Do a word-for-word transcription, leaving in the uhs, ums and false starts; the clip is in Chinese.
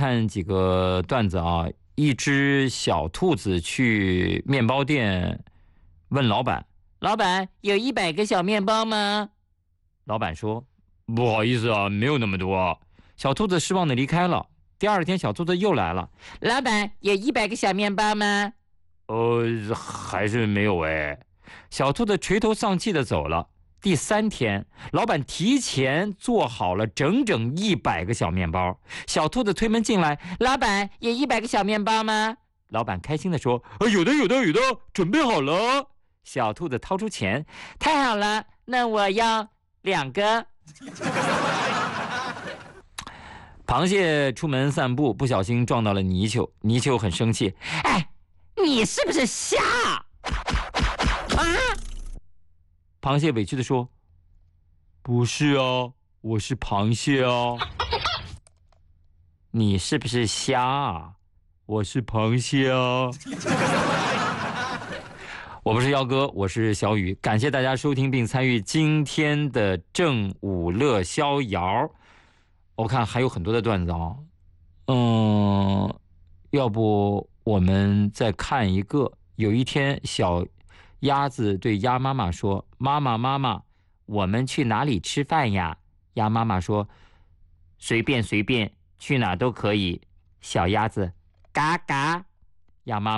看几个段子啊。一只小兔子去面包店问老板：“老板，有一百个小面包吗？”老板说：“不好意思啊，没有那么多。”小兔子失望地离开了。第二天，小兔子又来了：“老板，有一百个小面包吗？”呃，还是没有哎。小兔子垂头丧气地走了。第三天，老板提前做好了整整一百个小面包。小兔子推门进来：“老板，有一百个小面包吗？”老板开心地说：“呃、有的，有的，有的，准备好了。”小兔子掏出钱：“太好了，那我要两个。”螃蟹出门散步，不小心撞到了泥鳅。泥鳅很生气：“哎，你是不是瞎啊？”螃蟹委屈地说：“不是啊，我是螃蟹啊。”“你是不是虾啊？我是螃蟹啊。”我不是姚哥，我是小雨，感谢大家收听并参与今天的正午乐逍遥。我看还有很多的段子啊，嗯，要不我们再看一个。有一天，小鸭子对鸭妈妈说：“妈妈，妈妈，我们去哪里吃饭呀？”鸭妈妈说：“随便随便，去哪都可以。”小鸭子嘎嘎，鸭妈妈